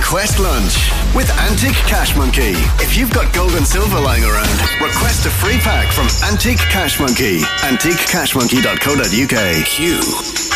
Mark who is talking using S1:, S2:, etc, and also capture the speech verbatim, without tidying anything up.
S1: Request lunch with Antique Cash Monkey. If you've got gold and silver lying around, request a free pack from Antique Cash Monkey. antique cash monkey dot co dot uk. Q